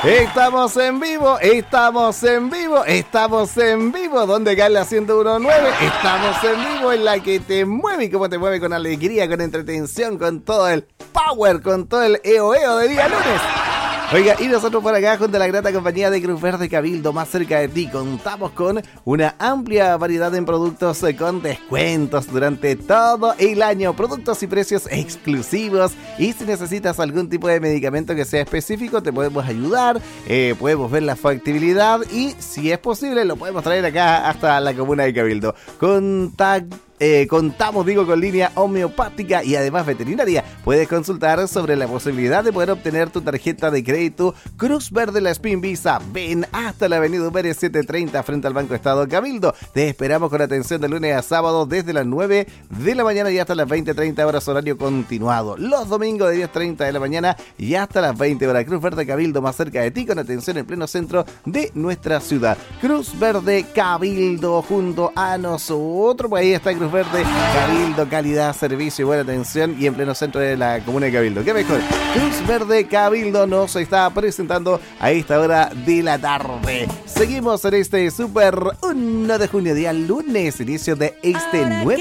Estamos en vivo, donde cae la 101.9, estamos en vivo en la que te mueve y cómo te mueve con alegría, con entretención, con todo el power, con todo el eo de día lunes. Oiga, y nosotros por acá, junto a la grata compañía de Cruz Verde Cabildo, más cerca de ti, contamos con una amplia variedad en productos con descuentos durante todo el año, productos y precios exclusivos, y si necesitas algún tipo de medicamento que sea específico, te podemos ayudar, podemos ver la factibilidad y, si es posible, lo podemos traer acá hasta la comuna de Cabildo. Contamos con línea homeopática y además veterinaria. Puedes consultar sobre la posibilidad de poder obtener tu tarjeta de crédito Cruz Verde La Spin Visa. Ven hasta la avenida Ubere 730 frente al Banco Estado Cabildo. Te esperamos con atención de lunes a sábado desde las 9 de la mañana y hasta las 20:30 horas horario continuado. Los domingos de 10:30 de la mañana y hasta las 20 horas. Cruz Verde Cabildo, más cerca de ti, con atención en pleno centro de nuestra ciudad. Cruz Verde Cabildo junto a nosotros. Pues ahí está Cruz Verde Cabildo, calidad, servicio y buena atención, y en pleno centro de la comuna de Cabildo. ¿Qué mejor? Cruz Verde Cabildo nos está presentando a esta hora de la tarde. Seguimos en este Super 1 de junio, día lunes, inicio de este nuevo